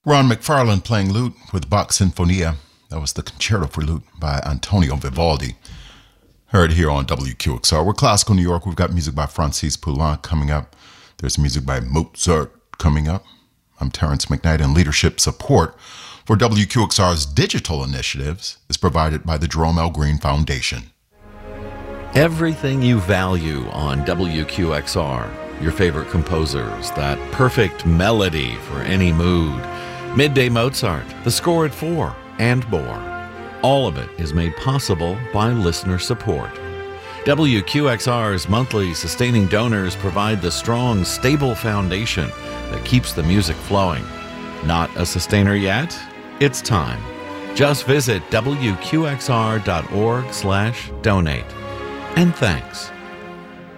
Ron McFarlane playing lute with Bach Sinfonia. That was the Concerto for Lute by Antonio Vivaldi. Heard here on WQXR. We're Classical New York. We've got music by Francis Poulenc coming up. There's music by Mozart coming up. I'm Terrence McKnight, and leadership support for WQXR's digital initiatives is provided by the Jerome L. Green Foundation. Everything you value on WQXR. Your favorite composers, that perfect melody for any mood. Midday Mozart, The Score at 4, and more. All of it is made possible by listener support. WQXR's monthly sustaining donors provide the strong, stable foundation that keeps the music flowing. Not a sustainer yet? It's time. Just visit WQXR.org/donate. And thanks.